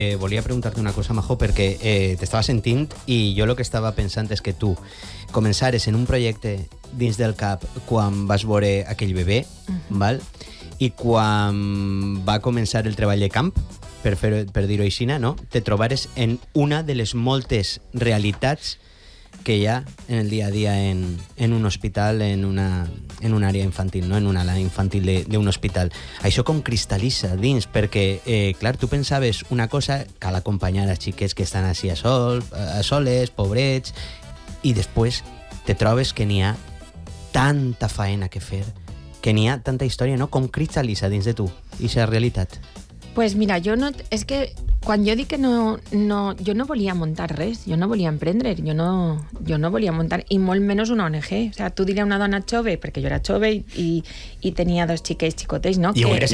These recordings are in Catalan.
Volia preguntar-te una cosa, Majo, perquè t'estava sentint i jo el que estava pensant és que tu començares en un projecte dins del CAP quan vas veure aquell bebè, val? I quan va començar el treball de camp, per dir-ho així, no? Te trobares en una de les moltes realitats que hi ha en el dia a dia en un hospital, en una àrea infantil, no? En una ala infantil d'un hospital. Això com cristal·litza dins, perquè, clar, tu pensaves una cosa, cal acompanyar els xiquets que estan així a soles, pobrets, i després te trobes que n'hi ha tanta faena que fer, que n'hi ha tanta història, no? Com cristal·litza dins de tu, aquesta realitat? Pues mira, és que quan jo dic que jo no volia muntar res, jo no volia emprendre, jo no volia muntar, i molt menys una ONG. O sea, tu diré una dona jove, perquè jo era jove i tenia dos xiquets xicotets, no? I ho eres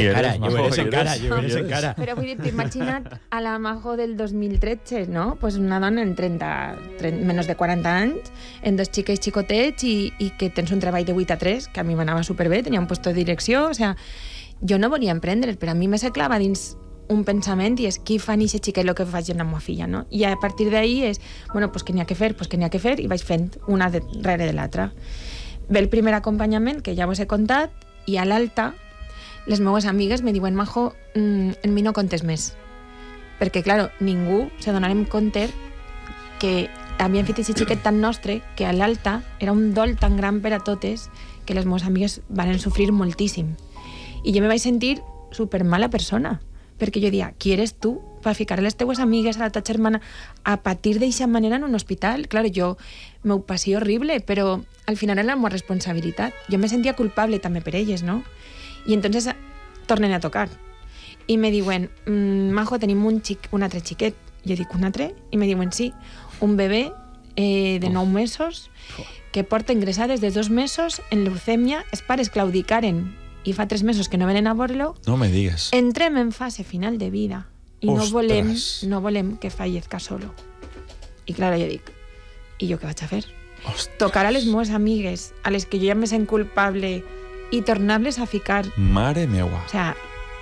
encara. Però vull dir, imagina't a la Majo del 2013, no? Pues una dona en 30 menys de 40 anys, en dos xiquets xicotets i que tens un treball de 8 a 3, que a mi m'anava superbé, tenia un puesto de direcció, o sea, jo no volia emprendre, però a mi me se clava dins un pensament i és qui fa néixer xiquet el que faig jo amb la meva filla, no? I a partir d'ahí és, bueno, pues que n'hi ha que fer, i vaig fent una darrere de l'altra. Ve el primer acompanyament, que ja vos he contat, i a l'alta les meves amigues me diuen, Majo, en mi no contes més. Perquè, clar, ningú se donarem compte que havien fet aquest xiquet tan nostre que a l'alta era un dol tan gran per a totes que les meves amigues van sofrir moltíssim. I jo me vaig sentir super mala persona, perquè jo dia, qui eres tu per ficar a les teues amigues, a la teva germana, a patir d'eixa manera en un hospital? Claro, jo m'ho passia horrible, però al final era la meva responsabilitat. Jo me sentia culpable també per elles, no? I entonces tornen a tocar. I me diuen, Majo, tenim un altre xiquet. Jo dic, un altre? I me diuen, sí, un bebè de 9 mesos que porta ingressades de 2 mesos en leucèmia, els pares claudicaren i fa 3 mesos que no venen a veure-lo. No me digues. Entrem en fase final de vida i no volem que fallezca solo. I clar, jo dic, i jo què vaig a fer? Ostres. Tocar a les meves amigues, a les que jo ja me sent culpable, i tornar-les a ficar. Mare meua. O sea,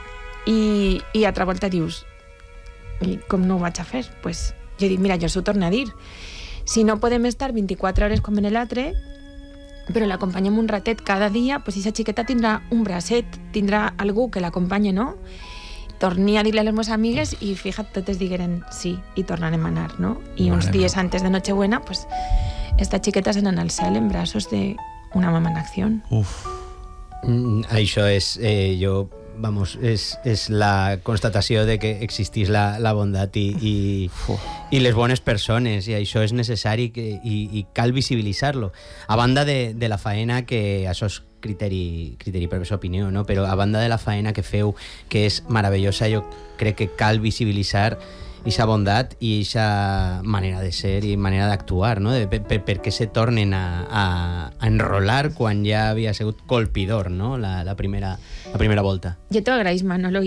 i altra volta dius, i com no ho vaig a fer? Pues jo dic, mira, jo s'ho torno a dir. Si no podem estar 24 hores com en l'altre, però l'acompanyem un ratet cada dia, pues aquesta xiqueta tindrà un bracet, tindrà algú que l'acompanye, no? Torni a dir-li a les meves amigues i fíjate, totes digueren sí, i tornarem a anar, no? I uns dies antes de Nochebuena, pues esta xiqueta se n'anà al cel en brazos de una mamá en acción. Uf. Això és, és la constatació de que existís la bondat i les bones persones, i això és necessari i cal visibilitzar-lo. A banda de la faena, que això és criteri per la seva opinió, no? Però a banda de la faena que feu, que és meravellosa, jo crec que cal visibilitzar aquesta bondat i aquesta manera de ser i manera d'actuar, no? Per què se tornen a enrolar quan ja havia sigut colpidor, no? La primera volta. Jo t'ho agraïs, Manolo,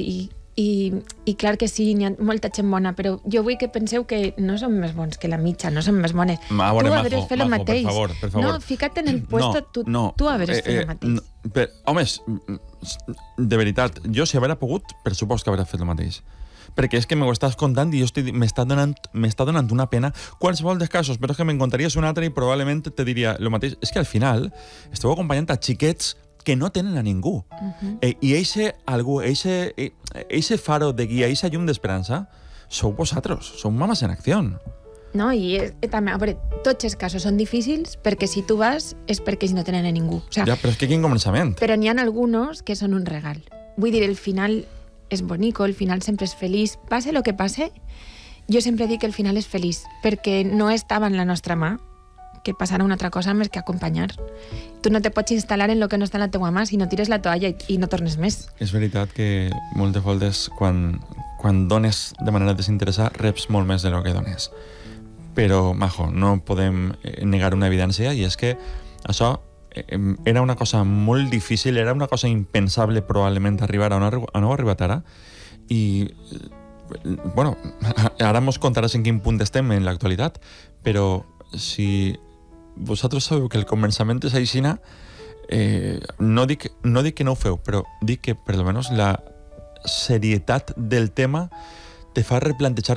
i clar que sí, n'hi ha molta gent bona, però jo vull que penseu que no som més bons que la mitja, no som més bones. Tu hauries fet el mateix. Per favor. No, fica't en el puesto, tu hauries fet el mateix. Homes, de veritat, jo si haguera pogut, per supost que hauria fet el mateix. Perquè és que m'ho estàs contant i m'està donant una pena qualsevol dels casos, però és que m'encontraries un altre i probablement te diria el mateix. És que al final esteu acompanyant a xiquets que no tenen a ningú. I eixe algú, eixe faro de guia, eixa llum d'esperança, sou vosaltres, sou mames en acció. No, i també, a veure, tots els casos són difícils perquè si tu vas és perquè no tenen a ningú. O sea, ja, però és que quin començament. Però n'hi ha alguns que són un regal. Vull dir, el final és bonico, el final sempre és feliç. Passe el que passe, jo sempre dic que el final és feliç, perquè no estava en la nostra mà que passarà una altra cosa més que acompanyar. Tu no te pots instal·lar en el que no està en la teua mà, si no tires la toalla i no tornes més. És veritat que moltes voltes quan dones de manera desinteressada reps molt més de lo que dones. Però, Majo, no podem negar una evidència, i és que això era una cosa molt difícil, era una cosa impensable probablement arribar a on heu arribat ara, i bueno, ara mos contaràs en quin punt estem en l'actualitat, però si vosaltres sabeu que el començament és aixina, no dic que no ho feu, però dic que per almenys la serietat del tema te fa replantejar